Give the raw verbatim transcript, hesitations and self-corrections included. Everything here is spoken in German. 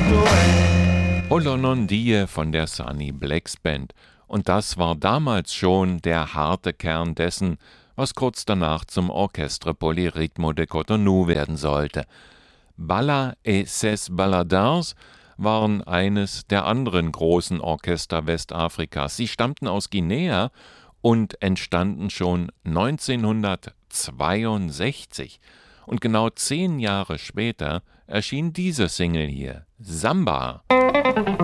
Holonondie von der Sunny Blacks Band. Und das war damals schon der harte Kern dessen, was kurz danach zum Orchestre Polyrythme de Cotonou werden sollte. Balla et ses Balladins waren eines der anderen großen Orchester Westafrikas. Sie stammten aus Guinea und entstanden schon neunzehnhundertzweiundsechzig. Und genau zehn Jahre später erschien diese Single hier, Samba.